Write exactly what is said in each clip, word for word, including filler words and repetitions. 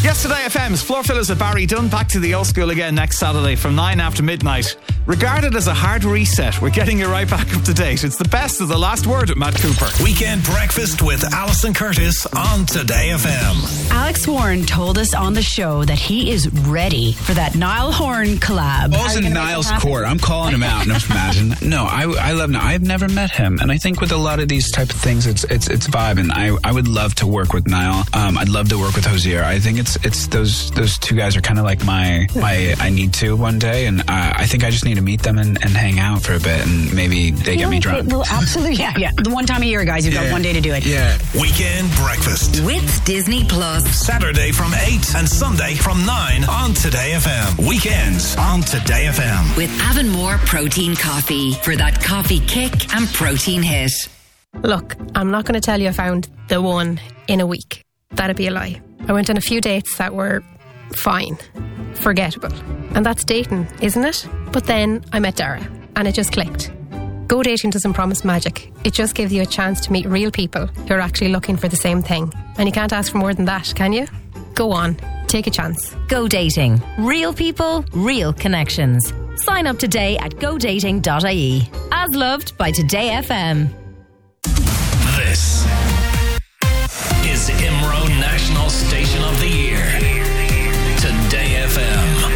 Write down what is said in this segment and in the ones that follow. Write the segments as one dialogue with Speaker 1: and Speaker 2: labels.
Speaker 1: Yesterday F M's Floor Fillers at Barry Dunn back to the old school again next Saturday from nine after midnight. Regarded as a hard reset, we're getting you right back up to date. It's the best of the last word at Matt Cooper.
Speaker 2: Weekend breakfast with Alison Curtis on Today F M.
Speaker 3: Alex Warren told us on the show that he is ready for that Niall Horan collab.
Speaker 4: What was in Niall's court? I'm calling him out. No, imagine. No, I, I love Niall. I've never met him, and I think with a lot of these type of things, it's it's it's vibing. I I would love to work with Niall. Um, I'd love to work with Hozier. I think it's it's those those two guys are kind of like my my I need to one day, and uh, I think I just need to meet them and, and hang out for a bit, and maybe they get me drunk.
Speaker 3: Well, absolutely, yeah, yeah. The one time a year, guys, you've
Speaker 4: yeah.
Speaker 3: got one day to do it.
Speaker 4: Yeah.
Speaker 2: Weekend breakfast
Speaker 5: with Disney Plus.
Speaker 2: Saturday from eight and Sunday from nine on Today F M. Weekends on Today F M.
Speaker 5: With Avonmore Protein Coffee for that coffee kick and protein hit.
Speaker 6: Look, I'm not going to tell you I found the one in a week. That'd be a lie. I went on a few dates that were fine, forgettable. And that's dating, isn't it? But then I met Dara and it just clicked. Go dating doesn't promise magic. It just gives you a chance to meet real people who are actually looking for the same thing. And you can't ask for more than that, can you? Go on, take a chance.
Speaker 7: Go dating. Real people, real connections. Sign up today at go dating dot I E. As loved by Today F M.
Speaker 2: This is IMRO National Station of the Year. Today F M.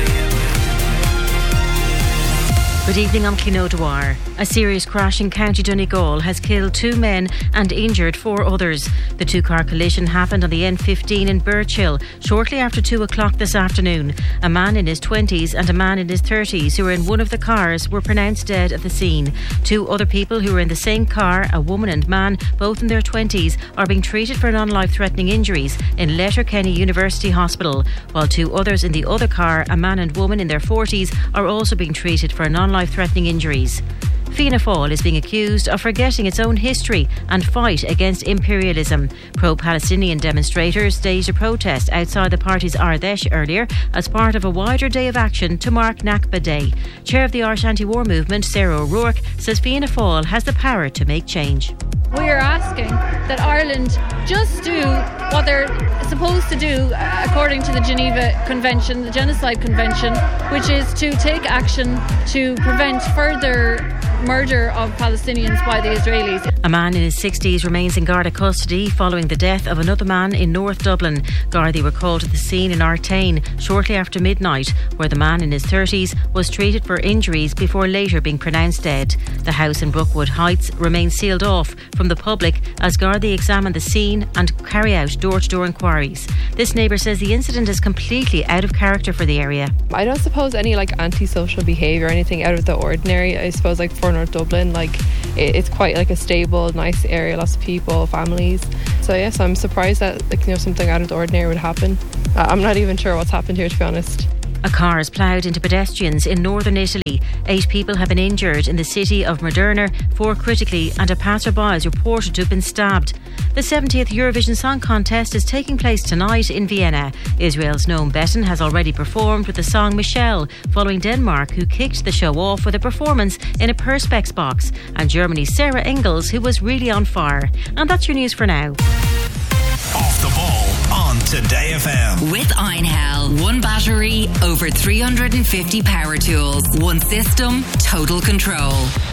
Speaker 8: Good evening, I'm Clino Dwyer. A serious crash in County Donegal has killed two men and injured four others. The two-car collision happened on the N fifteen in Birchill shortly after two o'clock this afternoon. A man in his twenties and a man in his thirties who were in one of the cars were pronounced dead at the scene. Two other people who were in the same car, a woman and man, both in their twenties, are being treated for non-life-threatening injuries in Letterkenny University Hospital, while two others in the other car, a man and woman in their forties, are also being treated for non-life life-threatening injuries. Fianna Fáil is being accused of forgetting its own history and fight against imperialism. Pro-Palestinian demonstrators staged a protest outside the party's Ardèche earlier as part of a wider day of action to mark Nakba Day. Chair of the Irish Anti-War Movement, Sarah O'Rourke, says Fianna Fáil has the power to make change.
Speaker 9: We are asking that Ireland just do what they're supposed to do according to the Geneva Convention, the Genocide Convention, which is to take action to prevent further murder of Palestinians by the Israelis.
Speaker 8: A man in his sixties remains in Garda custody following the death of another man in North Dublin. Gardaí were called to the scene in Artane shortly after midnight, where the man in his thirties was treated for injuries before later being pronounced dead. The house in Brookwood Heights remains sealed off from the public as Gardaí examine the scene and carry out door-to-door inquiries. This neighbour says the incident is completely out of character for the area.
Speaker 10: I don't suppose any like antisocial behaviour or anything out of the ordinary. I suppose like for North Dublin, like it, it's quite like a stable, nice area, lots of people, families. So yes, I'm surprised that like you know something out of the ordinary would happen. Uh, I'm not even sure what's happened here, to be honest.
Speaker 8: A car has ploughed into pedestrians in northern Italy. Eight people have been injured in the city of Modena, four critically, and a passerby is reported to have been stabbed. The seventieth Eurovision Song Contest is taking place tonight in Vienna. Israel's Noam Betten has already performed with the song Michelle, following Denmark, who kicked the show off with a performance in a Perspex box, and Germany's Sarah Engels, who was really on fire. And that's your news for now.
Speaker 2: Off the ball on Today F M.
Speaker 5: With Einhell. One battery, over three hundred fifty power tools. One system, total control.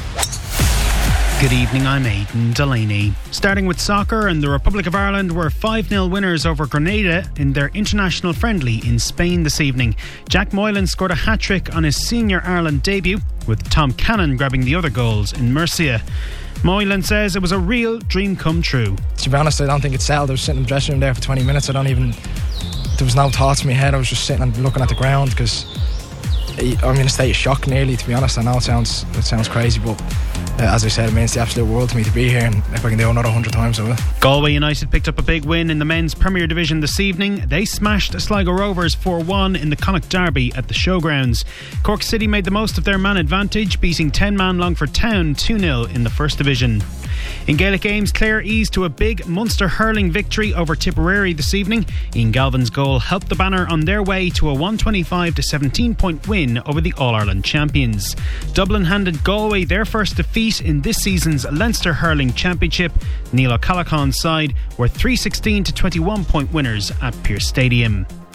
Speaker 11: Good evening, I'm Aidan Delaney. Starting with soccer, and the Republic of Ireland were five nil winners over Grenada in their international friendly in Spain this evening. Jack Moylan scored a hat-trick on his senior Ireland debut, with Tom Cannon grabbing the other goals in Murcia. Moylan says it was a real dream come true.
Speaker 12: To be honest, I don't think it settled. I was sitting in the dressing room there for twenty minutes. I don't even... There was no thoughts in my head. I was just sitting and looking at the ground because I'm in a state of shock nearly, to be honest. I know it sounds it sounds crazy, but uh, as I said, it means the absolute world to me to be here, and if I can do another hundred times, I will.
Speaker 11: Galway United picked up a big win in the men's Premier Division this evening. They smashed Sligo Rovers four one in the Connacht Derby at the Showgrounds. Cork City made the most of their man advantage, beating ten-man Longford Town two nil in the First Division. In Gaelic games, Clare eased to a big Munster hurling victory over Tipperary this evening. Ian Galvin's goal helped the Banner on their way to a one twenty-five to seventeen point win over the All-Ireland champions. Dublin handed Galway their first defeat in this season's Leinster Hurling Championship. Neil O'Callaghan's side were three sixteen to twenty-one point winners at Pearse Stadium.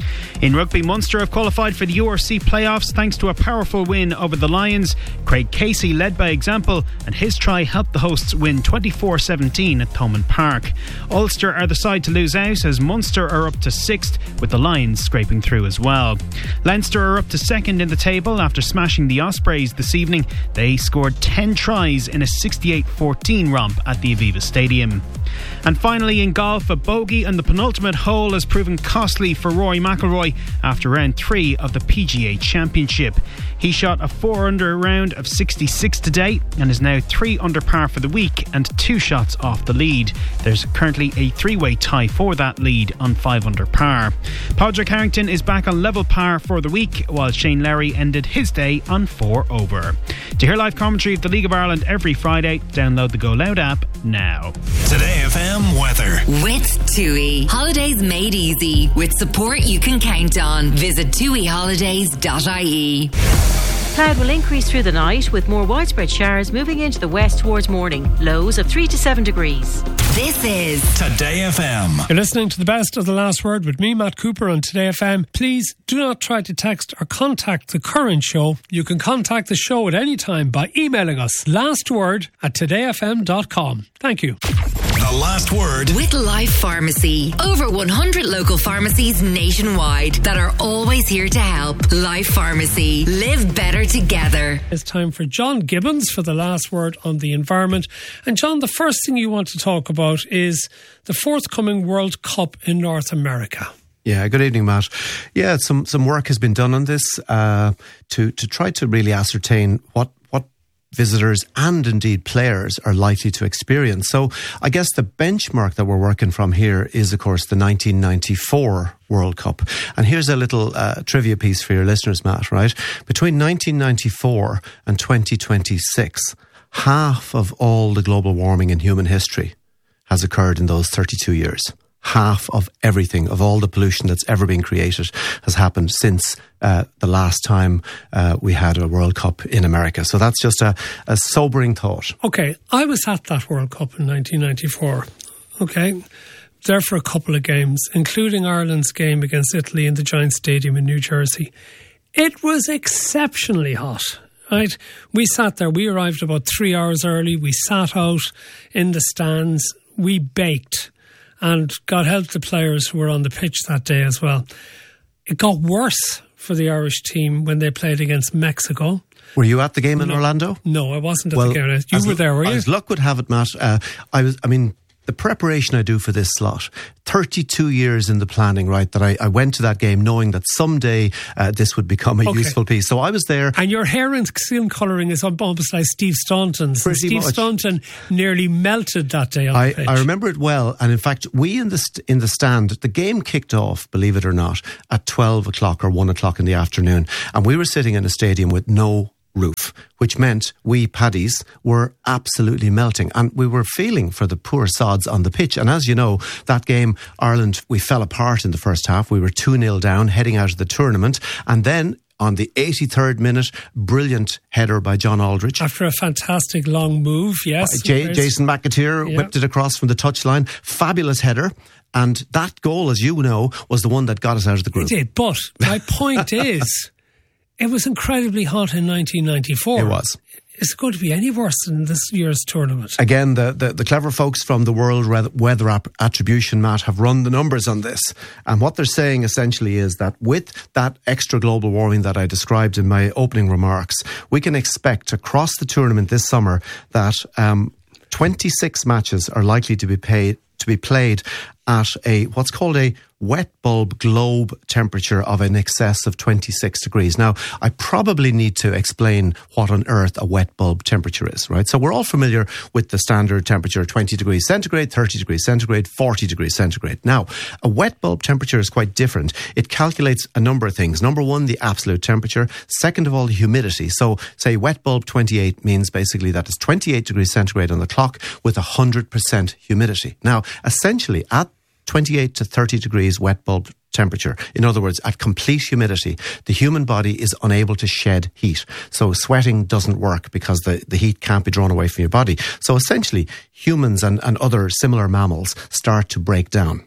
Speaker 11: In rugby, Munster have qualified for the U R C playoffs thanks to a powerful win over the Lions. Craig Casey led by example, and his try helped the hosts win twenty-four seventeen at Thomond Park. Ulster are the side to lose out as Munster are up to sixth, with the Lions scraping through as well. Leinster are up to second in the table after smashing the Ospreys this evening. They scored ten tries in a sixty-eight fourteen romp at the Aviva Stadium. And finally in golf, a bogey on the penultimate hole has proven costly for Rory McIlroy after round three of the P G A Championship. He shot a four under round of sixty-six today and is now three under par for the week and two shots off the lead. There's currently a three-way tie for that lead on five under par. Padraig Harrington is back on level par for the week, while Shane Lowry ended his day on four over. To hear live commentary of the League of Ireland every Friday, download the Go Loud app now.
Speaker 2: Today F M weather.
Speaker 5: With TUI. Holidays made easy. With support you can count on. Visit tui holidays dot I E.
Speaker 8: Cloud will increase through the night with more widespread showers moving into the west towards morning. Lows of three to seven degrees.
Speaker 5: This is
Speaker 2: Today F M.
Speaker 13: You're listening to the best of the last word with me, Matt Cooper, on Today F M. Please do not try to text or contact the current show. You can contact the show at any time by emailing us lastword at today f m dot com. Thank you.
Speaker 2: The last word
Speaker 5: with Life Pharmacy. Over one hundred local pharmacies nationwide that are always here to help. Life Pharmacy. Live better together.
Speaker 13: It's time for John Gibbons for the last word on the environment. And John, the first thing you want to talk about is the forthcoming World Cup in North America.
Speaker 14: Yeah, good evening, Matt. Yeah, some some work has been done on this uh, to to try to really ascertain what what visitors and indeed players are likely to experience. So I guess the benchmark that we're working from here is, of course, the nineteen ninety-four World Cup. And here's a little uh, trivia piece for your listeners, Matt, right? Between nineteen ninety-four and twenty twenty-six, half of all the global warming in human history has occurred in those thirty-two years. Half of everything, of all the pollution that's ever been created, has happened since uh, the last time uh, we had a World Cup in America. So that's just a, a sobering thought.
Speaker 13: Okay, I was at that World Cup in nineteen ninety-four. Okay, there for a couple of games, including Ireland's game against Italy in the Giant Stadium in New Jersey. It was exceptionally hot. Right, we sat there. We arrived about three hours early. We sat out in the stands. We baked. And God help the players who were on the pitch that day as well. It got worse for the Irish team when they played against Mexico.
Speaker 14: Were you at the game in
Speaker 13: no,
Speaker 14: Orlando?
Speaker 13: No, I wasn't at
Speaker 14: well,
Speaker 13: the game. You were there, were you?
Speaker 14: As luck would have it, Matt, uh, I was. I mean, the preparation I do for this slot, thirty-two years in the planning, right, that I, I went to that game knowing that someday uh, this would become a okay. useful piece. So I was there.
Speaker 13: And your hair and skin colouring is almost like Steve Staunton's.
Speaker 14: Pretty
Speaker 13: Steve
Speaker 14: much.
Speaker 13: Staunton nearly melted that day on
Speaker 14: I,
Speaker 13: the pitch.
Speaker 14: I remember it well. And in fact, we in the, st- in the stand, the game kicked off, believe it or not, at twelve o'clock or one o'clock in the afternoon. And we were sitting in a stadium with no roof, which meant we paddies were absolutely melting, and we were feeling for the poor sods on the pitch. And as you know, that game, Ireland, we fell apart in the first half. We were two nil down heading out of the tournament, and then on the eighty-third minute, brilliant header by John Aldridge.
Speaker 13: After a fantastic long move, yes.
Speaker 14: J- Jason McAteer yeah. whipped it across from the touchline. Fabulous header. And that goal, as you know, was the one that got us out of the group.
Speaker 13: It did, but my point is, it was incredibly hot in nineteen ninety-four.
Speaker 14: It was.
Speaker 13: Is it going to be any worse than this year's tournament?
Speaker 14: Again, the, the, the clever folks from the World Weather Attribution, Matt, have run the numbers on this. And what they're saying essentially is that with that extra global warming that I described in my opening remarks, we can expect across the tournament this summer that um, twenty-six matches are likely to be paid to be played at a what's called a wet bulb globe temperature of in excess of twenty-six degrees. Now, I probably need to explain what on earth a wet bulb temperature is, right? So we're all familiar with the standard temperature, twenty degrees centigrade, thirty degrees centigrade, forty degrees centigrade. Now, a wet bulb temperature is quite different. It calculates a number of things. Number one, the absolute temperature. Second of all, the humidity. So, say wet bulb twenty-eight means basically that it's twenty-eight degrees centigrade on the clock with one hundred percent humidity. Now, essentially, at twenty-eight to thirty degrees wet bulb temperature. In other words, at complete humidity, the human body is unable to shed heat. So sweating doesn't work because the, the heat can't be drawn away from your body. So essentially, humans and, and other similar mammals start to break down.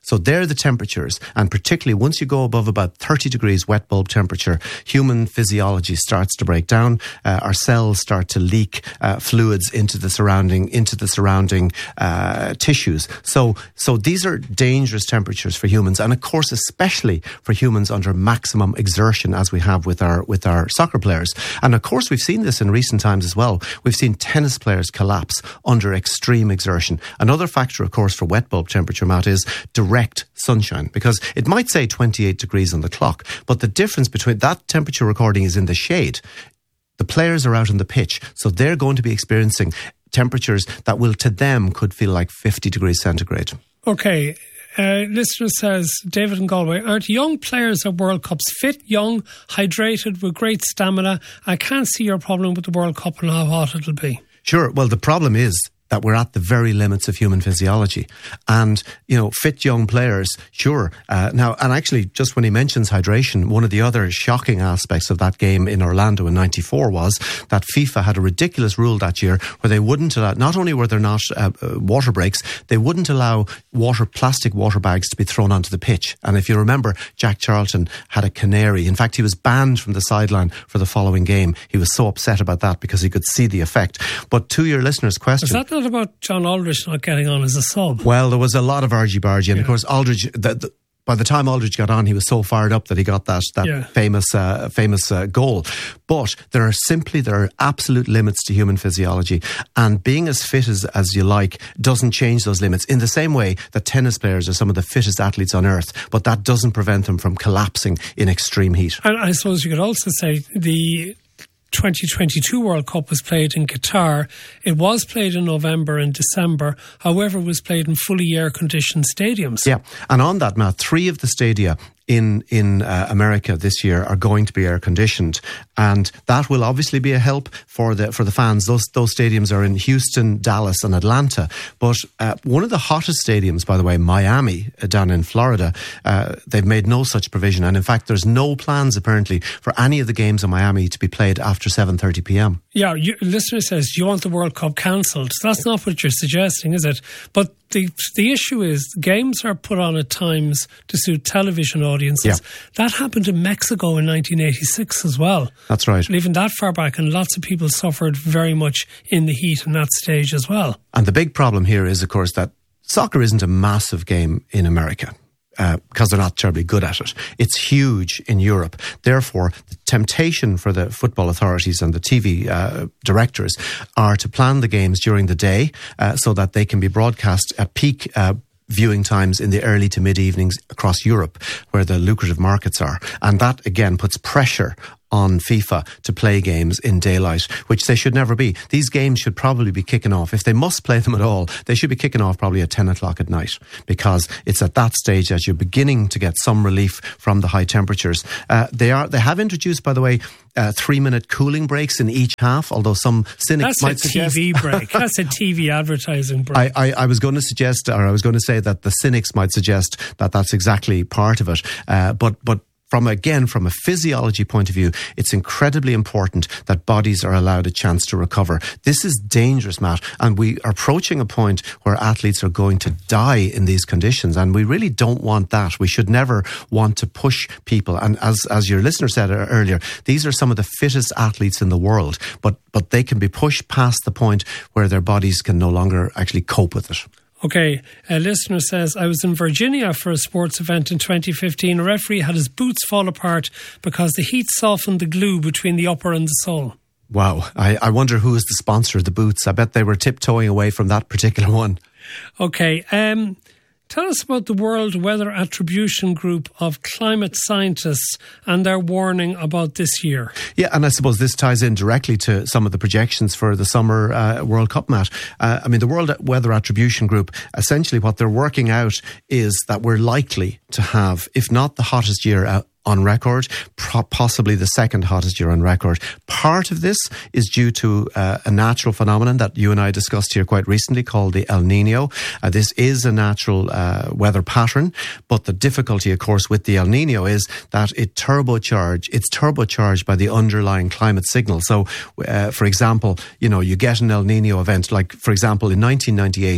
Speaker 14: So they're the temperatures, and particularly once you go above about thirty degrees wet bulb temperature, human physiology starts to break down. Uh, our cells start to leak uh, fluids into the surrounding into the surrounding uh, tissues. So, so these are dangerous temperatures for humans, and of course, especially for humans under maximum exertion, as we have with our with our soccer players. And of course, we've seen this in recent times as well. We've seen tennis players collapse under extreme exertion. Another factor, of course, for wet bulb temperature, Matt, is direct sunshine, because it might say twenty-eight degrees on the clock, but the difference between that temperature recording is in the shade. The players are out on the pitch, so they're going to be experiencing temperatures that will, to them, could feel like fifty degrees centigrade.
Speaker 13: Okay. Uh, listener says, David in Galway, aren't young players at World Cups fit, young, hydrated, with great stamina? I can't see your problem with the World Cup and how hot it'll be.
Speaker 14: Sure. Well, the problem is that we're at the very limits of human physiology. And, you know, fit young players, sure. Uh, now, and actually, just when he mentions hydration, one of the other shocking aspects of that game in Orlando in ninety-four was that FIFA had a ridiculous rule that year where they wouldn't allow, not only were there not uh, uh, water breaks, they wouldn't allow water, plastic water bags to be thrown onto the pitch. And if you remember, Jack Charlton had a canary. In fact, he was banned from the sideline for the following game. He was so upset about that because he could see the effect. But to your listener's question...
Speaker 13: Is that not about John Aldridge not getting on as a sub?
Speaker 14: Well, there was a lot of argy-bargy, and yeah. of course Aldridge, the, the, by the time Aldridge got on, he was so fired up that he got that that yeah. famous uh, famous uh, goal. But there are simply, there are absolute limits to human physiology, and being as fit as, as you like doesn't change those limits, in the same way that tennis players are some of the fittest athletes on earth, but that doesn't prevent them from collapsing in extreme heat.
Speaker 13: And I suppose you could also say the twenty twenty-two World Cup was played in Qatar. It was played in November and December. However, it was played in fully air-conditioned stadiums.
Speaker 14: Yeah, and on that, Matt, three of the stadia in in uh, America this year are going to be air conditioned, and that will obviously be a help for the for the fans. Those those stadiums are in Houston, Dallas, and Atlanta. But uh, one of the hottest stadiums, by the way, Miami, uh, down in Florida, uh, they've made no such provision, and in fact, there's no plans apparently for any of the games in Miami to be played after seven thirty p.m.
Speaker 13: Yeah, you, listener says, do you want the World Cup cancelled? That's not what you're suggesting, is it? But the the issue is games are put on at times to suit television audiences.
Speaker 14: Yeah.
Speaker 13: That happened in Mexico in nineteen eighty-six as well.
Speaker 14: That's right.
Speaker 13: Even that far back, and lots of people suffered very much in the heat in that stage as well.
Speaker 14: And the big problem here is, of course, that soccer isn't a massive game in America. Uh, because they're not terribly good at it. It's huge in Europe. Therefore, the temptation for the football authorities and the T V uh, directors are to plan the games during the day uh, so that they can be broadcast at peak uh, viewing times in the early to mid-evenings across Europe, where the lucrative markets are. And that, again, puts pressure on FIFA to play games in daylight, which they should never be. These games should probably be kicking off. If they must play them at all, they should be kicking off probably at ten o'clock at night, because it's at that stage as you're beginning to get some relief from the high temperatures. Uh, they are. They have introduced, by the way, uh, three-minute cooling breaks in each half, although some cynics
Speaker 13: That's
Speaker 14: might
Speaker 13: a
Speaker 14: suggest...
Speaker 13: T V break. That's a T V advertising break.
Speaker 14: I, I, I was going to suggest, or I was going to say that the cynics might suggest that that's exactly part of it. Uh, but but From, again, from a physiology point of view, it's incredibly important that bodies are allowed a chance to recover. This is dangerous, Matt, and we are approaching a point where athletes are going to die in these conditions, and we really don't want that. We should never want to push people. And as as your listener said earlier, these are some of the fittest athletes in the world, but, but they can be pushed past the point where their bodies can no longer actually cope with it.
Speaker 13: Okay, a listener says, I was in Virginia for a sports event in twenty fifteen. A referee had his boots fall apart because the heat softened the glue between the upper and the sole.
Speaker 14: Wow. I, I wonder who is the sponsor of the boots. I bet they were tiptoeing away from that particular one.
Speaker 13: Okay, um... tell us about the World Weather Attribution Group of climate scientists and their warning about this year.
Speaker 14: Yeah, and I suppose this ties in directly to some of the projections for the summer uh, World Cup, Matt. Uh, I mean, the World Weather Attribution Group, essentially what they're working out is that we're likely to have, if not the hottest year out on record, possibly the second hottest year on record. Part of this is due to uh, a natural phenomenon that you and I discussed here quite recently called the El Nino. Uh, this is a natural uh, weather pattern, but the difficulty, of course, with the El Nino is that it turbocharge, it's turbocharged by the underlying climate signal. So, uh, for example, you know, you get an El Nino event, like, for example, in nineteen ninety-eight,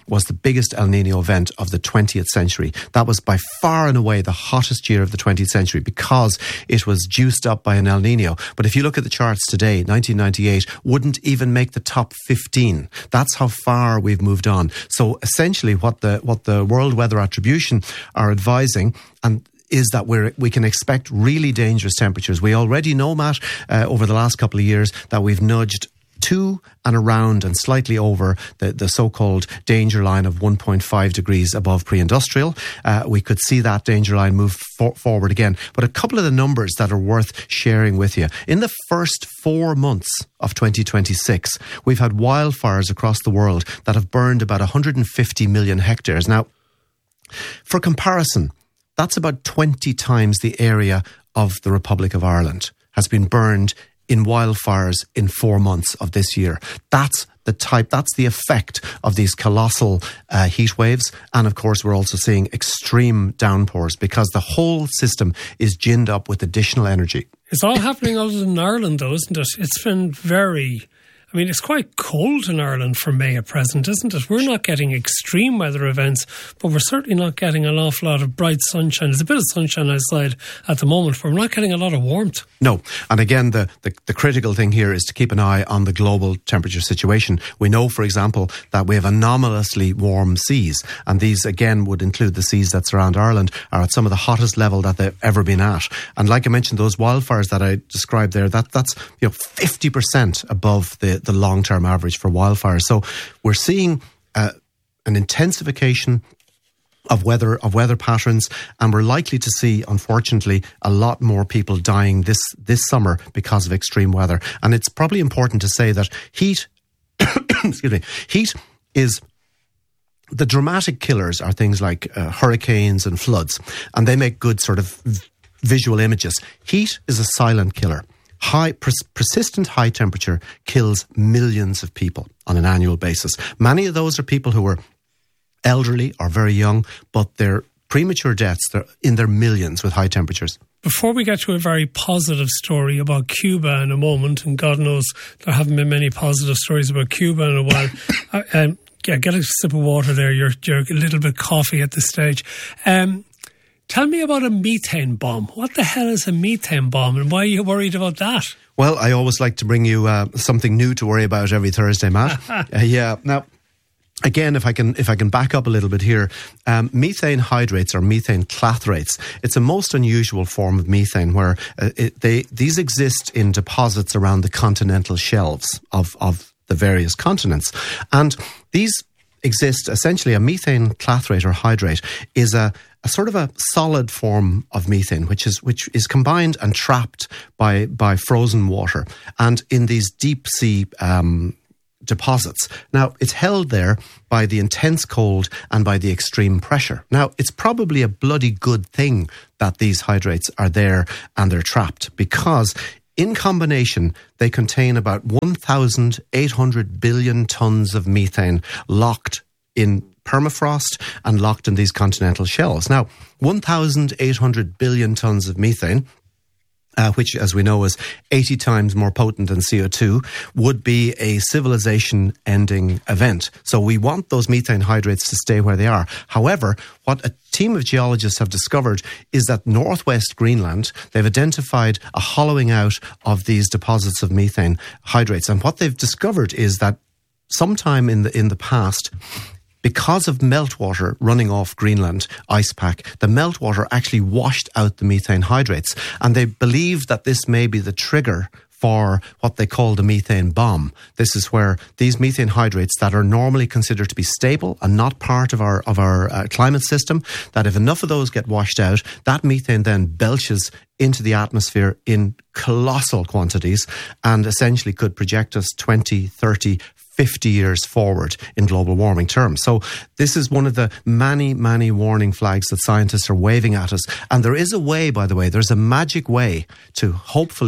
Speaker 14: was the biggest El Nino event of the twentieth century. That was by far and away the hottest year of the twentieth century because it was juiced up by an El Nino. But if you look at the charts today, nineteen ninety-eight wouldn't even make the top fifteen. That's how far we've moved on. So essentially what the what the World Weather Attribution are advising, and is that we're, we can expect really dangerous temperatures. We already know, Matt, uh, over the last couple of years that we've nudged to and around and slightly over the, the so-called danger line of one point five degrees above pre-industrial. Uh, we could see that danger line move for, forward again. But a couple of the numbers that are worth sharing with you. In the first four months of twenty twenty-six, we've had wildfires across the world that have burned about one hundred fifty million hectares. Now, for comparison, that's about twenty times the area of the Republic of Ireland has been burned in wildfires in four months of this year. That's the type, that's the effect of these colossal uh, heat waves. And of course, we're also seeing extreme downpours because the whole system is ginned up with additional energy.
Speaker 13: It's all happening other than Ireland, though, isn't it? It's been very... I mean, it's quite cold in Ireland for May at present, isn't it? We're not getting extreme weather events, but we're certainly not getting an awful lot of bright sunshine. There's a bit of sunshine outside at the moment, but we're not getting a lot of warmth.
Speaker 14: No. And again, the, the, the critical thing here is to keep an eye on the global temperature situation. We know, for example, that we have anomalously warm seas. And these, again, would include the seas that surround Ireland, are at some of the hottest level that they've ever been at. And like I mentioned, those wildfires that I described there, that that's you know fifty percent above the the long-term average for wildfires. So we're seeing uh, an intensification of weather of weather patterns, and we're likely to see, unfortunately, a lot more people dying this this summer because of extreme weather. And it's probably important to say that heat, excuse me, heat is. The dramatic killers are things like uh, hurricanes and floods, and they make good sort of v- visual images. Heat is a silent killer. High, pers- persistent high temperature kills millions of people on an annual basis. Many of those are people who are elderly or very young, but they're premature deaths. They're in their millions with high temperatures.
Speaker 13: Before we get to a very positive story about Cuba in a moment, and God knows there haven't been many positive stories about Cuba in a while, uh, um, yeah, get a sip of water there. You're, you're a little bit coffee at this stage. Um, Tell me about a methane bomb. What the hell is a methane bomb, and why are you worried about that?
Speaker 14: Well, I always like to bring you uh, something new to worry about every Thursday, Matt. uh, yeah. Now, again, if I can if I can back up a little bit here, um, methane hydrates or methane clathrates. It's a most unusual form of methane where uh, it, they these exist in deposits around the continental shelves of of the various continents, and these exist essentially. A methane clathrate or hydrate is a A sort of a solid form of methane, which is which is combined and trapped by by frozen water, and in these deep sea um, deposits. Now, it's held there by the intense cold and by the extreme pressure. Now, it's probably a bloody good thing that these hydrates are there and they're trapped, because in combination, they contain about one thousand eight hundred billion tons of methane locked in permafrost and locked in these continental shelves. Now, one thousand eight hundred billion tons of methane, uh, which, as we know, is eighty times more potent than C O two, would be a civilization-ending event. So we want those methane hydrates to stay where they are. However, what a team of geologists have discovered is that northwest Greenland, they've identified a hollowing out of these deposits of methane hydrates. And what they've discovered is that sometime in the in the past, because of meltwater running off Greenland ice pack, the meltwater actually washed out the methane hydrates. And they believe that this may be the trigger for what they call the methane bomb. This is where these methane hydrates that are normally considered to be stable and not part of our of our uh, climate system, that if enough of those get washed out, that methane then belches into the atmosphere in colossal quantities and essentially could project us twenty, thirty, fifty years forward in global warming terms. So this is one of the many, many warning flags that scientists are waving at us. And there is a way, by the way, there's a magic way to hopefully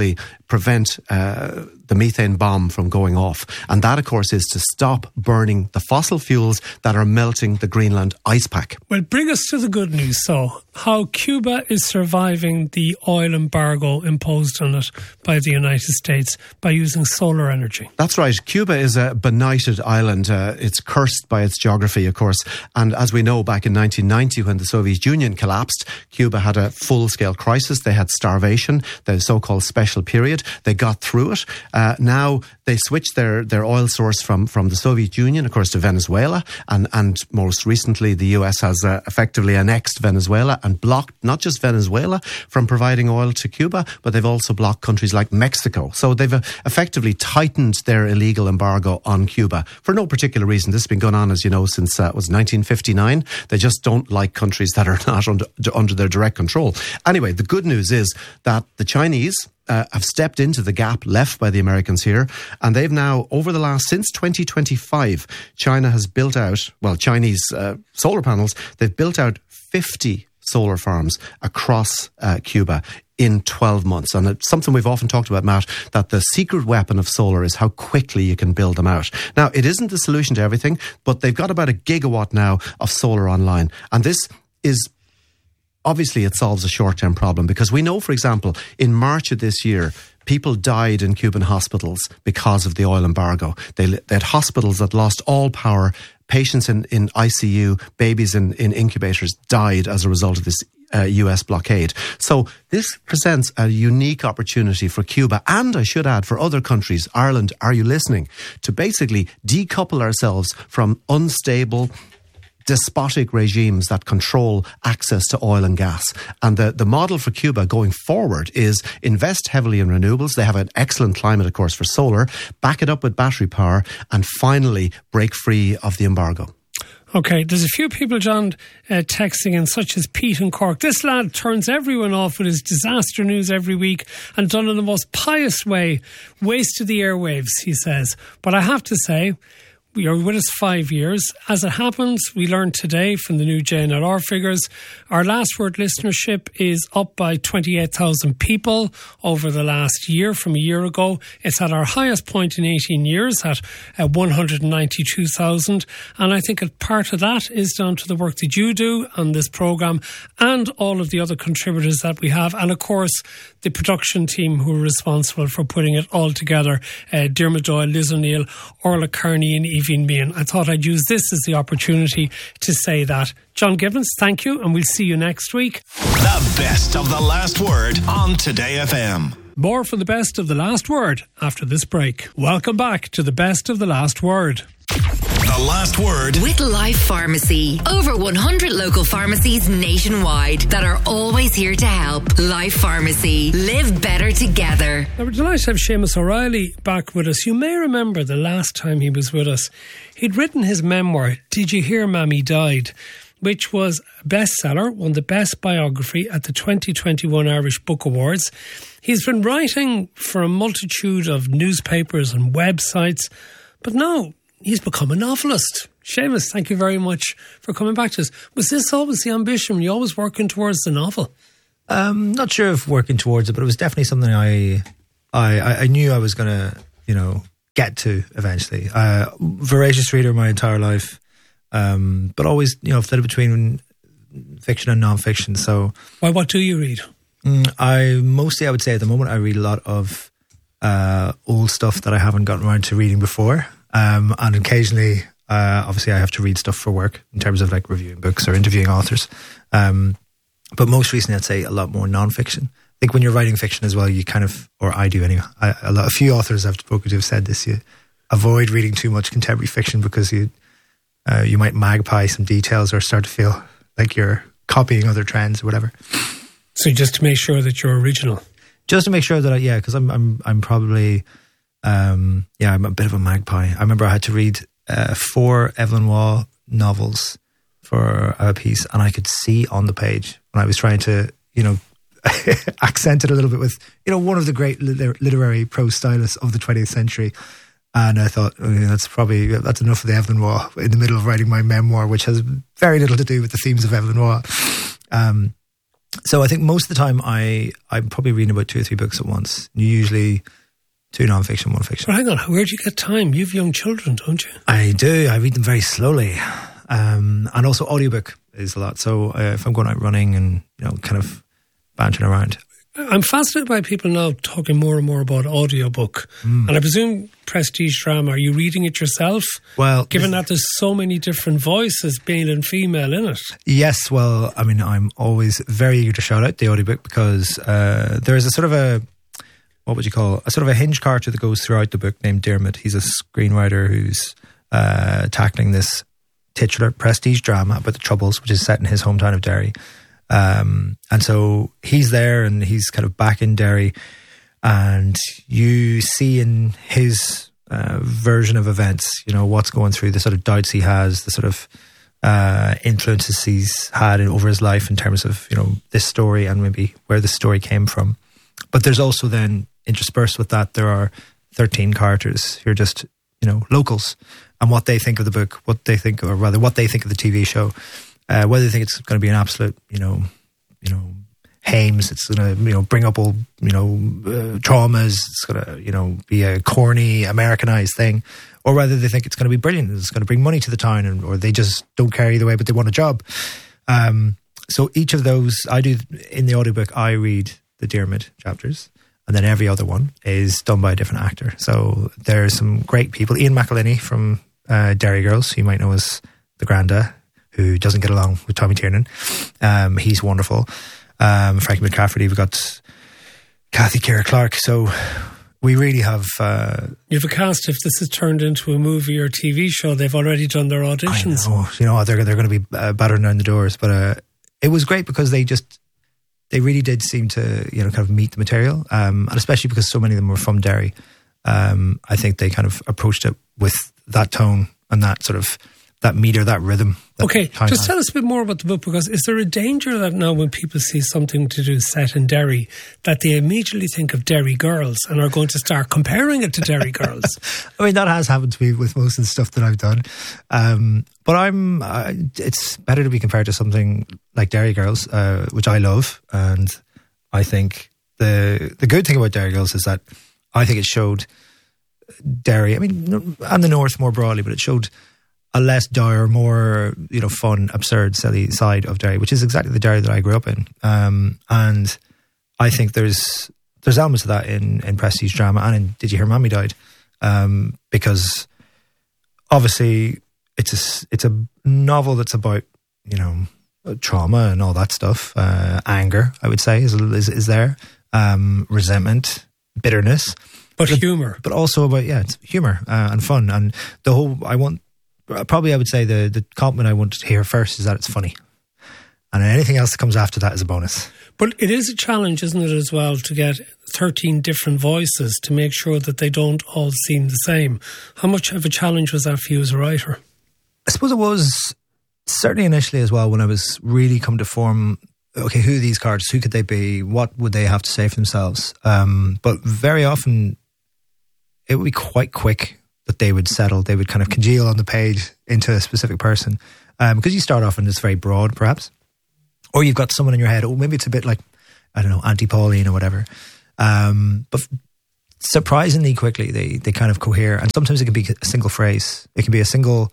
Speaker 14: prevent uh, the methane bomb from going off. And that, of course, is to stop burning the fossil fuels that are melting the Greenland ice pack.
Speaker 13: Well, bring us to the good news, so how Cuba is surviving the oil embargo imposed on it by the United States by using solar energy.
Speaker 14: That's right. Cuba is a benighted island. Uh, it's cursed by its geography, of course. And as we know, back in nineteen ninety, when the Soviet Union collapsed, Cuba had a full-scale crisis. They had starvation, the so-called special period. They got through it. Uh, now they switched their, their oil source from, from the Soviet Union, of course, to Venezuela. And, and most recently, the U S has uh, effectively annexed Venezuela and blocked not just Venezuela from providing oil to Cuba, but they've also blocked countries like Mexico. So they've uh, effectively tightened their illegal embargo on Cuba for no particular reason. This has been going on, as you know, since uh, it was nineteen fifty-nine. They just don't like countries that are not under, under their direct control. Anyway, the good news is that the Chinese Uh, have stepped into the gap left by the Americans here, and they've now, over the last, since twenty twenty-five, China has built out, well, Chinese uh, solar panels, they've built out fifty solar farms across uh, Cuba in twelve months. And it's something we've often talked about, Matt, that the secret weapon of solar is how quickly you can build them out. Now, it isn't the solution to everything, but they've got about a gigawatt now of solar online. And this is obviously, it solves a short-term problem, because we know, for example, in March of this year, people died in Cuban hospitals because of the oil embargo. They, they had hospitals that lost all power. Patients in, in I C U, babies in, in incubators died as a result of this uh, U S blockade. So this presents a unique opportunity for Cuba, and I should add for other countries. Ireland, are you listening? To basically decouple ourselves from unstable, despotic regimes that control access to oil and gas. And the, the model for Cuba going forward is invest heavily in renewables. They have an excellent climate, of course, for solar. Back it up with battery power, and finally break free of the embargo.
Speaker 13: Okay, there's a few people, John, uh, texting in, such as Pete in Cork. This lad turns everyone off with his disaster news every week, and done in the most pious way. Wasted the airwaves, he says. But I have to say, you're with us five years. As it happens, we learned today from the new J N L R figures, our Last Word listenership is up by twenty-eight thousand people over the last year from a year ago. It's at our highest point in eighteen years at uh, one hundred ninety-two thousand. And I think a part of that is down to the work that you do on this programme and all of the other contributors that we have. And of course, the production team who are responsible for putting it all together. Uh, Dermot Doyle, Liz O'Neill, Orla Kearney and Evie Meehan. I thought I'd use this as the opportunity to say that. John Gibbons, thank you, and we'll see you next week.
Speaker 2: The best of the Last Word on Today F M.
Speaker 13: More for the best of the Last Word after this break. Welcome back to the best of the Last Word.
Speaker 2: The Last Word
Speaker 5: with Life Pharmacy. Over one hundred local pharmacies nationwide that are always here to help. Life Pharmacy. Live better together.
Speaker 13: Now, we're delighted to have Seamus O'Reilly back with us. You may remember the last time he was with us, he'd written his memoir, Did You Hear Mammy Died?, which was a bestseller, won the best biography at the twenty twenty-one Irish Book Awards. He's been writing for a multitude of newspapers and websites, but now he's become a novelist. Seamus, thank you very much for coming back to us. Was this always the ambition? Were you always working towards the novel?
Speaker 15: Um, not sure if working towards it, but it was definitely something I I, I knew I was going to, you know, get to eventually. Uh, voracious reader my entire life, um, but always, you know, flitted between fiction and non-fiction. So,
Speaker 13: well, what do you read?
Speaker 15: Mm, I mostly, I would say, at the moment, I read a lot of uh, old stuff that I haven't gotten around to reading before. Um, and occasionally, uh, obviously, I have to read stuff for work in terms of like reviewing books or interviewing authors. Um, but most recently, I'd say a lot more non-fiction. I think when you're writing fiction as well, you kind of, or I do anyway, I, a, lot, a few authors I've spoken to have said this, you avoid reading too much contemporary fiction because you uh, you might magpie some details or start to feel like you're copying other trends or whatever.
Speaker 13: So just to make sure that you're original?
Speaker 15: Just to make sure that, I, yeah, because I'm, I'm, I'm probably... Um, yeah, I'm a bit of a magpie. I remember I had to read uh, four Evelyn Waugh novels for a piece, and I could see on the page when I was trying to, you know, accent it a little bit with, you know, one of the great liter- literary prose stylists of the twentieth century. And I thought, oh, yeah, that's probably, that's enough of the Evelyn Waugh in the middle of writing my memoir, which has very little to do with the themes of Evelyn Waugh. Um, so I think most of the time I, I'm probably reading about two or three books at once. Usually two non-fiction, one fiction.
Speaker 13: Well, hang on, where do you get time? You've young children, don't you?
Speaker 15: I do. I read them very slowly. Um, and also audiobook is a lot. So uh, if I'm going out running and, you know, kind of bantering around.
Speaker 13: I'm fascinated by people now talking more and more about audiobook. Mm. And I presume prestige drama, are you reading it yourself?
Speaker 15: Well,
Speaker 13: given that there's so many different voices, male and female, in it.
Speaker 15: Yes, well, I mean, I'm always very eager to shout out the audiobook because uh, there's a sort of a, what would you call, a sort of a hinge character that goes throughout the book named Dermot. He's a screenwriter who's uh, tackling this titular prestige drama about the Troubles, which is set in his hometown of Derry. Um, and so he's there and he's kind of back in Derry, and you see in his uh, version of events, you know, what's going through, the sort of doubts he has, the sort of uh, influences he's had in, over his life in terms of, you know, this story and maybe where the story came from. But there's also then interspersed with that, there are thirteen characters who are just, you know, locals, and what they think of the book, what they think, or rather what they think of the T V show. Uh, whether they think it's going to be an absolute, you know, you know, hames, it's going to, you know, bring up all, you know, uh, traumas, it's going to, you know, be a corny, Americanized thing, or whether they think it's going to be brilliant, it's going to bring money to the town, and, or they just don't care either way, but they want a job. Um, so each of those, I do, in the audiobook, I read the Dermot chapters, and then every other one is done by a different actor. So there's some great people. Ian McElhinney from uh, Derry Girls, who you might know as the Granda, who doesn't get along with Tommy Tiernan. Um, he's wonderful. Um, Frankie McCafferty, we've got Kathy Keira Clark. So we really have... Uh,
Speaker 13: you have a cast, if this is turned into a movie or T V show, they've already done their auditions.
Speaker 15: I know, you know, they're, they're going to be uh, battering down the doors. But uh, it was great because they just, they really did seem to, you know, kind of meet the material. Um, and especially because so many of them were from Derry. Um, I think they kind of approached it with that tone and that sort of, that meter, that rhythm. That
Speaker 13: okay, just tell us a bit more about the book, because is there a danger that now when people see something to do set in Derry, that they immediately think of Derry Girls and are going to start comparing it to Derry Girls?
Speaker 15: I mean, that has happened to me with most of the stuff that I've done. Um, but I'm, uh, it's better to be compared to something like Derry Girls, uh, which I love. And I think the the good thing about Derry Girls is that I think it showed Derry, I mean, and the North more broadly, but it showed a less dire, more, you know, fun, absurd, silly side of Derry, which is exactly the Derry that I grew up in. Um, and I think there's there's elements of that in, in prestige drama and in Did You Hear Mommy Died? Um, because obviously it's a, it's a novel that's about, you know, trauma and all that stuff. Uh, anger, I would say, is is, is there. Um, resentment, bitterness.
Speaker 13: But humour.
Speaker 15: But also about, yeah, it's humour uh, and fun. And the whole, I want... Probably I would say the, the compliment I want to hear first is that it's funny. And anything else that comes after that is a bonus.
Speaker 13: But it is a challenge, isn't it, as well, to get thirteen different voices to make sure that they don't all seem the same. How much of a challenge was that for you as a writer?
Speaker 15: I suppose it was certainly initially as well, when I was really come to form, okay, who are these characters? Who could they be? What would they have to say for themselves? Um, but very often it would be quite quick that they would settle, they would kind of congeal on the page into a specific person. Um, because you start off and it's very broad, perhaps. Or you've got someone in your head, or maybe it's a bit like, I don't know, Auntie Pauline or whatever. Um, but surprisingly quickly, they, they kind of cohere. And sometimes it can be a single phrase. It can be a single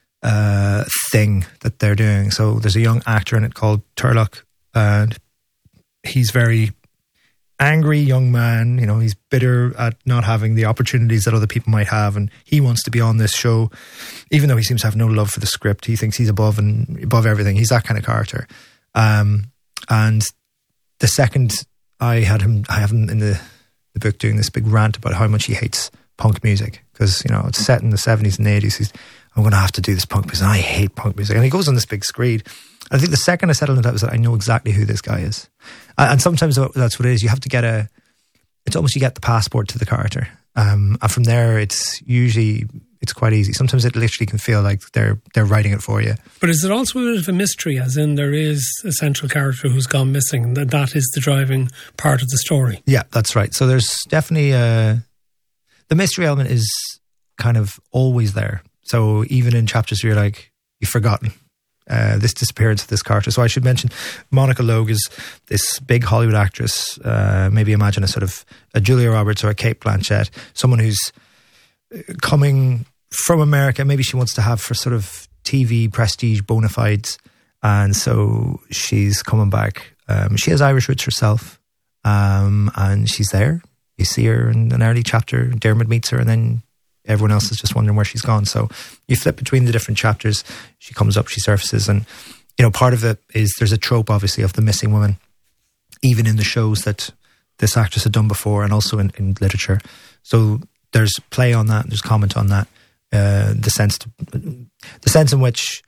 Speaker 15: uh, thing that they're doing. So there's a young actor in it called Turlock, and he's very angry young man, you know, he's bitter at not having the opportunities that other people might have, and he wants to be on this show, even though he seems to have no love for the script. He thinks he's above and above everything. He's that kind of character. Um, and the second I had him, I have him in the, the book doing this big rant about how much he hates punk music, because, you know, it's set in the seventies and eighties. He's, I'm going to have to do this punk music, and I hate punk music. And he goes on this big screed. I think the second I settled into that was that I know exactly who this guy is. And sometimes that's what it is. You have to get a, it's almost you get the passport to the character. Um, and from there, it's usually, it's quite easy. Sometimes it literally can feel like they're they're writing it for you.
Speaker 13: But is it also a bit of a mystery, as in there is a central character who's gone missing, and that, that is the driving part of the story?
Speaker 15: Yeah, that's right. So there's definitely a, the mystery element is kind of always there. So even in chapters where you're like, you've forgotten, uh, this disappearance of this character. So I should mention Monica Logue is this big Hollywood actress. Uh, maybe imagine a sort of a Julia Roberts or a Cate Blanchett, someone who's coming from America. Maybe she wants to have for sort of T V prestige bona fides, and so she's coming back. Um, she has Irish roots herself, um, and she's there. You see her in an early chapter. Dermot meets her, and then everyone else is just wondering where she's gone. So you flip between the different chapters. She comes up, she surfaces, and you know, part of it is there's a trope, obviously, of the missing woman, even in the shows that this actress had done before, and also in, in literature. So there's play on that. There's comment on that. Uh, the sense, to, the sense in which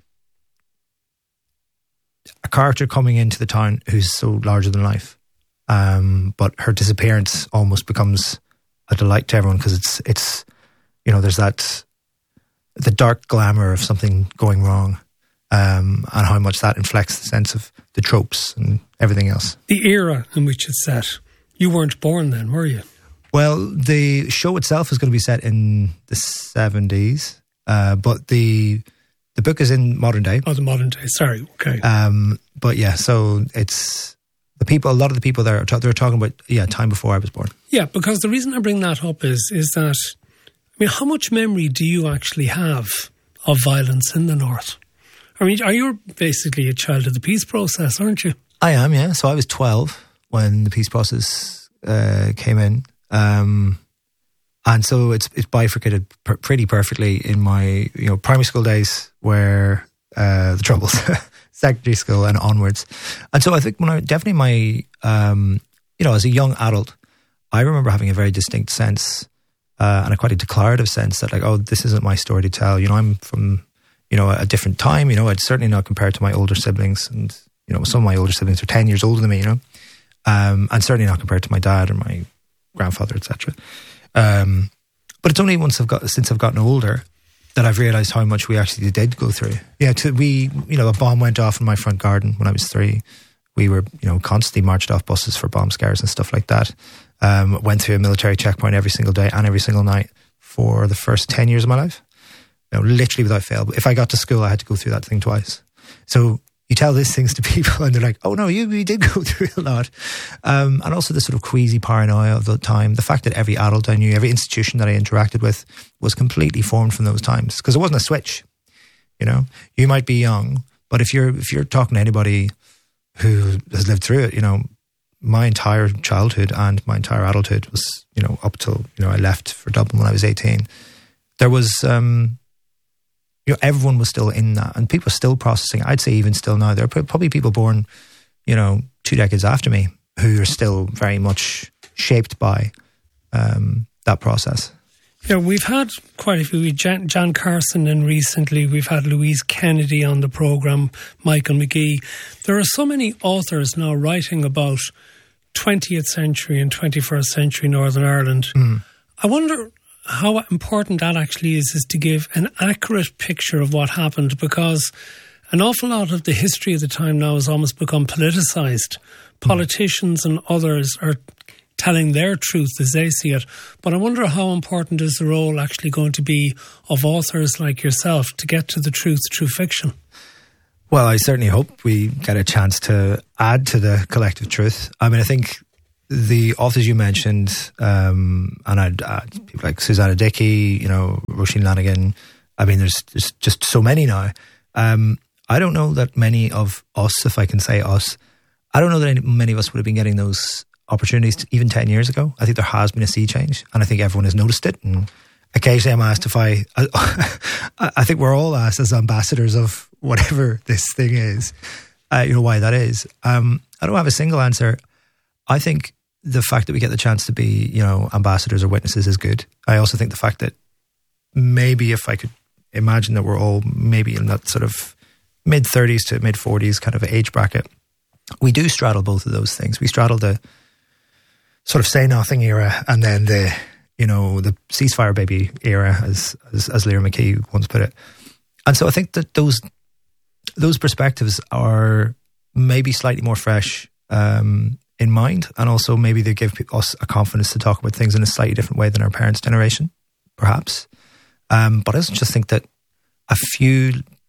Speaker 15: a character coming into the town who's so larger than life, um, but her disappearance almost becomes a delight to everyone because it's it's you know there's that the dark glamour of something going wrong, um, and how much that inflects the sense of the tropes and everything else.
Speaker 13: The era in which it's set. You weren't born then, were you?
Speaker 15: Well, the show itself is going to be set in the seventies, uh, but the the book is in modern day.
Speaker 13: Oh, the modern day. Sorry. Okay.
Speaker 15: Um, but yeah, so it's the people. A lot of the people there, they're talking about yeah, time before I was born.
Speaker 13: Yeah, because the reason I bring that up is is that I mean, how much memory do you actually have of violence in the North? I mean, are you basically a child of the peace process, aren't you?
Speaker 15: I am. Yeah. So I was twelve when the peace process uh, came in. Um, and so it's it's bifurcated per- pretty perfectly in my you know primary school days where uh, the troubles, secondary school and onwards. And so I think when I definitely my um, you know as a young adult, I remember having a very distinct sense uh, and a quite a declarative sense that like, oh, this isn't my story to tell. You know, I'm from you know a different time. You know, it's certainly not compared to my older siblings, and you know some of my older siblings are ten years older than me. You know, um, and certainly not compared to my dad or my grandfather, et cetera. Um, but it's only once I've got since I've gotten older that I've realised how much we actually did go through. Yeah, to, we you know a bomb went off in my front garden when I was three. We were you know constantly marched off buses for bomb scares and stuff like that. Um, went through a military checkpoint every single day and every single night for the first ten years of my life. You know, literally without fail. If I got to school, I had to go through that thing twice. So you tell these things to people and they're like, oh no, you, you did go through a lot. Um, and also the sort of queasy paranoia of the time. The fact that every adult I knew, every institution that I interacted with was completely formed from those times. Because it wasn't a switch, you know. You might be young, but if you're if you're talking to anybody who has lived through it, you know, my entire childhood and my entire adulthood was, you know, up till, you know, I left for Dublin when I was eighteen. There was... Um, You know, everyone was still in that, and people are still processing. I'd say even still now, there are probably people born, you know, two decades after me who are still very much shaped by um, that process.
Speaker 13: Yeah, we've had quite a few. Jan, Jan Carson, and recently we've had Louise Kennedy on the programme, Michael McGee. There are so many authors now writing about twentieth century and twenty-first century Northern Ireland. Mm. I wonder how important that actually is, is to give an accurate picture of what happened, because an awful lot of the history of the time now has almost become politicised. Politicians and others are telling their truth as they see it. But I wonder how important is the role actually going to be of authors like yourself to get to the truth through fiction?
Speaker 15: Well, I certainly hope we get a chance to add to the collective truth. I mean, I think the authors you mentioned, um, and I'd add people like Susanna Dickey, you know, Roisin Lanigan. I mean, there's, there's just so many now. Um, I don't know that many of us, if I can say us, I don't know that any, many of us would have been getting those opportunities to, even ten years ago. I think there has been a sea change, and I think everyone has noticed it. And occasionally I'm asked if I, I, I think we're all asked as ambassadors of whatever this thing is, uh, you know, why that is. Um, I don't have a single answer. I think the fact that we get the chance to be, you know, ambassadors or witnesses is good. I also think the fact that maybe if I could imagine that we're all maybe in that sort of mid thirties to mid forties kind of age bracket, we do straddle both of those things. We straddle the sort of say nothing era and then the, you know, the ceasefire baby era, as as, as Lyra McKee once put it. And so I think that those those perspectives are maybe slightly more fresh um, in mind, and also maybe they give us a confidence to talk about things in a slightly different way than our parents' generation, perhaps. Um, but I also just think that a few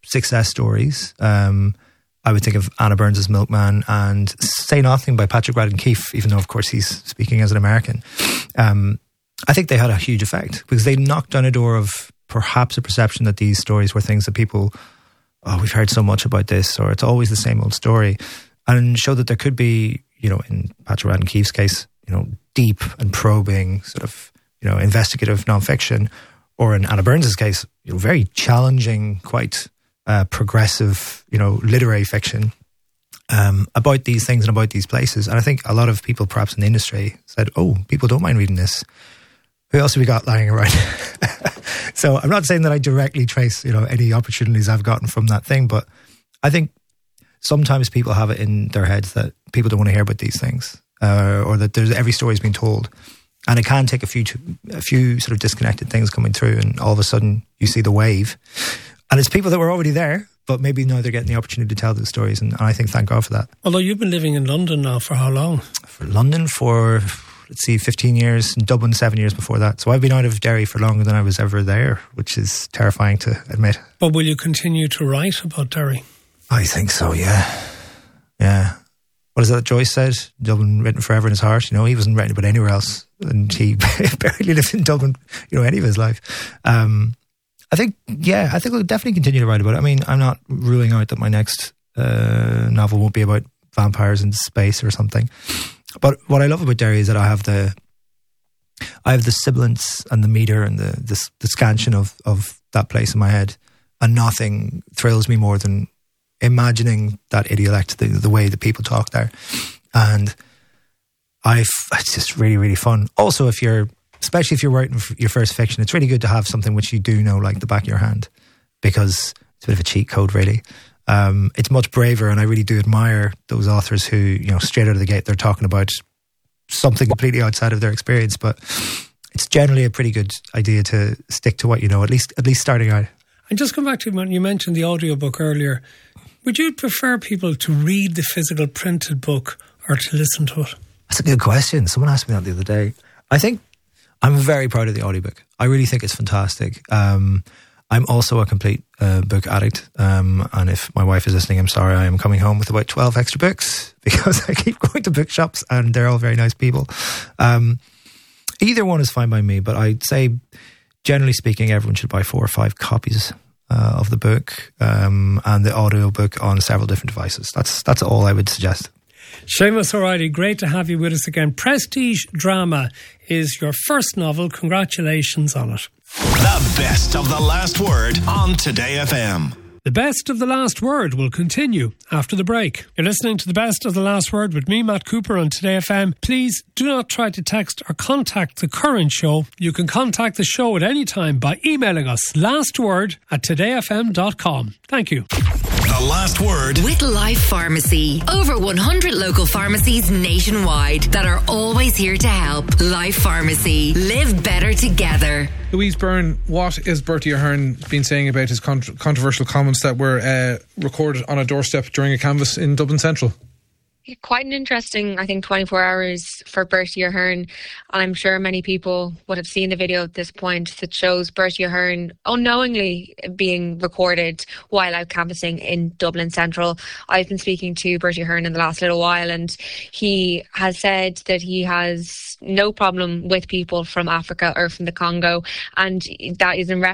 Speaker 15: success stories. Um, I would think of Anna Burns' Milkman and Say Nothing by Patrick Radden Keefe, even though, of course, he's speaking as an American. Um, I think they had a huge effect because they knocked down a door of perhaps a perception that these stories were things that people, oh, we've heard so much about this, or it's always the same old story, and showed that there could be, you know, in Patrick Radden Keefe's case, you know, deep and probing sort of, you know, investigative nonfiction, or in Anna Burns' case, you know, very challenging, quite uh, progressive, you know, literary fiction um, about these things and about these places. And I think a lot of people, perhaps in the industry, said, oh, people don't mind reading this. Who else have we got lying around? So I'm not saying that I directly trace, you know, any opportunities I've gotten from that thing, but I think sometimes people have it in their heads that people don't want to hear about these things, uh, or that there's every story's been told. And it can take a few, a few sort of disconnected things coming through, and all of a sudden you see the wave. And it's people that were already there, but maybe now they're getting the opportunity to tell those stories. And I think, thank God for that.
Speaker 13: Although you've been living in London now for how long?
Speaker 15: For London for, let's see, fifteen years, in Dublin seven years before that. So I've been out of Derry for longer than I was ever there, which is terrifying to admit.
Speaker 13: But will you continue to write about Derry?
Speaker 15: I think so, yeah. Yeah. What is that Joyce said? Dublin written forever in his heart. You know, he wasn't writing about anywhere else, and he barely lived in Dublin, you know, any of his life. Um, I think, yeah, I think we'll definitely continue to write about it. I mean, I'm not ruling out that my next uh, novel won't be about vampires in space or something. But what I love about Derry is that I have the, I have the sibilance and the meter and the the, the scansion of of that place in my head, and nothing thrills me more than imagining that idiolect, the, the way that people talk there. And I've, it's just really, really fun. Also, if you're, especially if you're writing your first fiction, it's really good to have something which you do know like the back of your hand, because it's a bit of a cheat code, really. Um, it's much braver, and I really do admire those authors who, you know, straight out of the gate, they're talking about something completely outside of their experience. But it's generally a pretty good idea to stick to what you know, at least, at least starting out.
Speaker 13: And just come back to when you mentioned the audiobook earlier. Would you prefer people to read the physical printed book or to listen to it?
Speaker 15: That's a good question. Someone asked me that the other day. I think I'm very proud of the audiobook. I really think it's fantastic. Um, I'm also a complete uh, book addict. Um, and if my wife is listening, I'm sorry, I am coming home with about twelve extra books because I keep going to bookshops and they're all very nice people. Um, either one is fine by me, but I'd say, generally speaking, everyone should buy four or five copies Uh, of the book um, and the audio book on several different devices. That's that's all I would suggest.
Speaker 13: Seamus O'Reilly, great to have you with us again. Prestige Drama is your first novel. Congratulations on it.
Speaker 2: The best of the last word on Today F M.
Speaker 13: The best of the last word will continue after the break. You're listening to the best of the last word with me, Matt Cooper, on Today F M. Please do not try to text or contact the current show. You can contact the show at any time by emailing us lastword at today f m dot com. Thank you.
Speaker 2: The last word
Speaker 5: with Life Pharmacy. Over one hundred local pharmacies nationwide that are always here to help. Life Pharmacy. Live better together.
Speaker 16: Louise Byrne, what is Bertie Ahern been saying about his cont- controversial comments that were uh, recorded on a doorstep during a canvass in Dublin Central?
Speaker 17: Quite an interesting, I think, twenty-four hours for Bertie Ahern. And I'm sure many people would have seen the video at this point that shows Bertie Ahern unknowingly being recorded while out canvassing in Dublin Central. I've been speaking to Bertie Ahern in the last little while, and he has said that he has no problem with people from Africa or from the Congo, and that is in reference